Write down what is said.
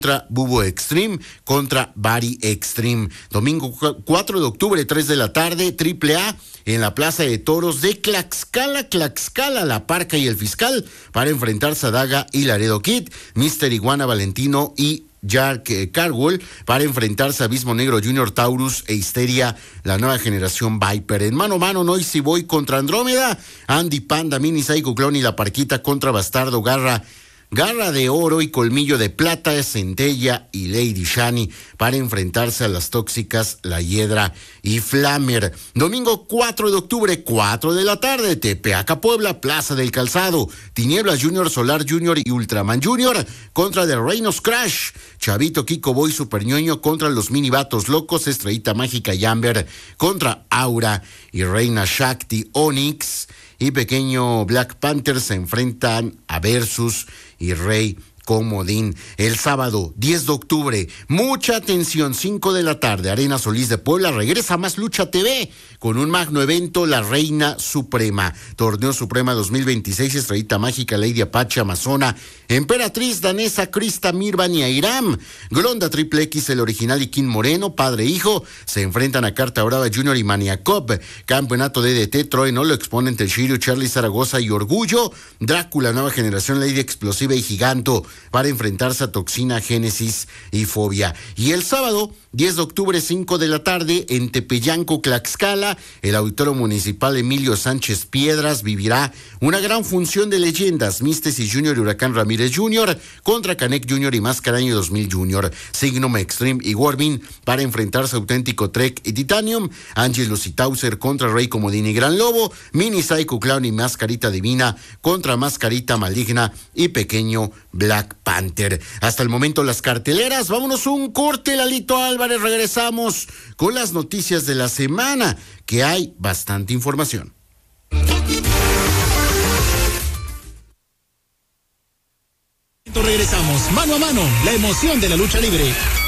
contra Bubo Extreme, contra Bari Extreme. Domingo 4 de octubre, 3 de la tarde, AAA en la Plaza de Toros de Tlaxcala, La Parca y el Fiscal, para enfrentarse a Daga y Laredo Kid, Mr. Iguana Valentino y Jack Carwell, para enfrentarse a Abismo Negro Junior, Taurus e Histeria, la nueva generación Viper. En mano a mano, Noisy Boy contra Andrómeda, Andy Panda, Mini Psycho Clown y La Parquita contra Bastardo, Garra de Oro y Colmillo de Plata, Centella y Lady Shani, para enfrentarse a las tóxicas La Hiedra y Flamer. Domingo 4 de octubre, 4 de la tarde, Tepeaca Puebla, Plaza del Calzado, Tinieblas Junior, Solar Junior y Ultraman Junior contra The Reinos Crash, Chavito, Kiko Boy, Super Ñoño contra los Mini Vatos Locos, Estrellita Mágica y Amber contra Aura y Reina Shakti, Onyx y Pequeño Black Panther se enfrentan a Versus y Rey Comodín. El sábado 10 de octubre, mucha atención, 5 de la tarde, Arena Solís de Puebla, regresa Más Lucha TV con un magno evento, La Reina Suprema, Torneo Suprema 2026, Estrellita Mágica, Lady Apache, Amazona, Emperatriz Danesa, Krista, Mirvan y Airam, Gronda, Triple X, el original y King Moreno, padre e hijo, se enfrentan a Carta Brava Junior y Maniacop. Campeonato DDT, Troy no lo exponen Shiryu, Charlie Zaragoza y Orgullo, Drácula, nueva generación, Lady Explosiva y Giganto, para enfrentarse a Toxina, Génesis y Fobia. Y el sábado 10 de octubre, 5 de la tarde, en Tepeyanco, Tlaxcala, el Auditorio Municipal Emilio Sánchez Piedras vivirá una gran función de leyendas, Místesis Junior y Huracán Ramírez Junior contra Canek Junior y Máscara Año 2000 Junior, Signum Extreme y Warvin para enfrentarse a Auténtico Trek y Titanium, Angelus y Tauser contra Rey Comodín y Gran Lobo, Mini Psycho Clown y Mascarita Divina contra Mascarita Maligna y Pequeño Black Panther. Hasta el momento las carteleras. Vámonos un corte, Lalito Álvarez, regresamos con las noticias de la semana, que hay bastante información. Regresamos mano a mano, la emoción de la lucha libre.